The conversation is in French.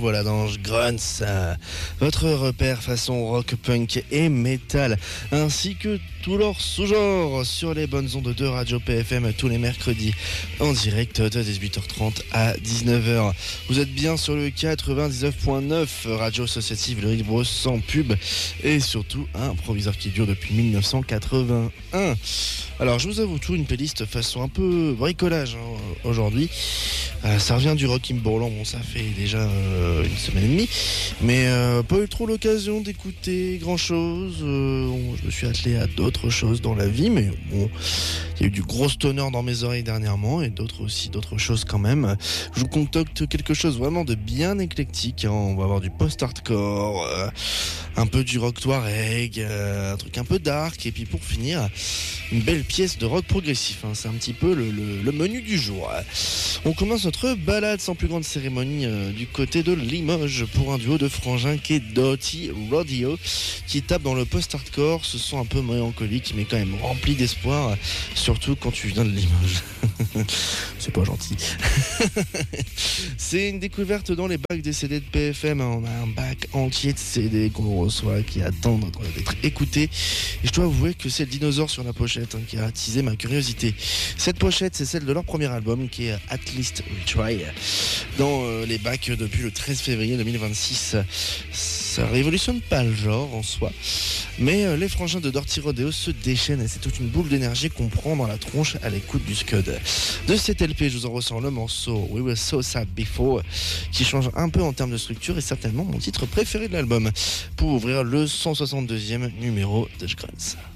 voilà dans Grunts, votre repère façon rock, punk et metal, ainsi que tous leurs sous-genres sur les bonnes ondes de Radio PFM tous les mercredis en direct de 18h30 à 19h. Vous êtes bien sur le 99.9 Radio Associative Le Rive sans pub et surtout un proviseur qui dure depuis 1981. Alors je vous avoue tout, une playlist façon un peu bricolage aujourd'hui. Ça revient du rock Bourland, bon ça fait déjà une semaine et demie, mais pas eu trop l'occasion d'écouter grand chose. Je me suis attelé à d'autres choses dans la vie, mais bon, il y a eu du gros stoner dans mes oreilles dernièrement et d'autres choses quand même. Je vous concocte quelque chose vraiment de bien éclectique, hein. On va avoir du post-hardcore, un peu du rock touareg, un truc un peu dark, et puis pour finir, une belle pièce de rock progressif, hein. C'est un petit peu le menu du jour. On commence notre balade sans plus grande cérémonie du côté de Limoges pour un duo de frangins qui est Dirty Rodeo, qui tape dans le post-hardcore. Ce sont un peu mélancolique mais quand même rempli d'espoir, surtout quand tu viens de Limoges. C'est pas gentil. C'est une découverte dans les bacs des CD de PFM. On a un bac entier de CD qu'on reçoit qui attendent d'être écoutés, et je dois avouer que c'est le dinosaure sur la pochette qui a attisé ma curiosité. Cette pochette, c'est celle de leur premier album qui est At Least We Try, dans les bacs depuis le 13 février 2026. Ça révolutionne pas le genre en soi, mais les frangins de Dirty Rodeo se déchaînent et c'est toute une boule d'énergie qu'on prend dans la tronche à l'écoute du Scud. De cet LP, je vous en ressens le morceau We Were So Sad Before, qui change un peu en termes de structure et certainement mon titre préféré de l'album, pour ouvrir le 162e numéro de Grunts.